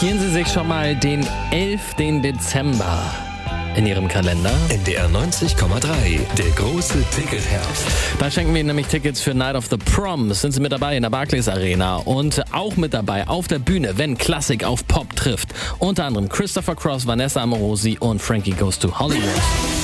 Notieren Sie sich schon mal den 11. Dezember in Ihrem Kalender. NDR 90,3, der große Ticketherbst. Da schenken wir Ihnen nämlich Tickets für Night of the Proms. Sind Sie mit dabei in der Barclays Arena und auch mit dabei auf der Bühne, wenn Klassik auf Pop trifft. Unter anderem Christopher Cross, Vanessa Amorosi und Frankie Goes to Hollywood.